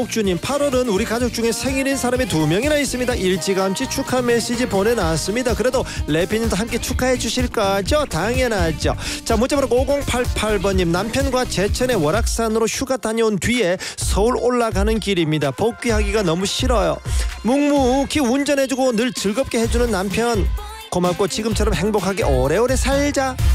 이옥주님, 8월은 우리 가족 중에 생일인 사람이 2명이나 있습니다. 일찌감치 축하 메시지 보내놨습니다. 그래도 래피님도 함께 축하해 주실 거죠? 당연하죠. 자, 문자번호 5088번님, 남편과 제천의 월악산으로 휴가 다녀온 뒤에 서울 올라가는 길입니다. 복귀하기가 너무 싫어요. 묵묵히 운전해주고 늘 즐겁게 해주는 남편 고맙고 지금처럼 행복하게 오래오래 살자.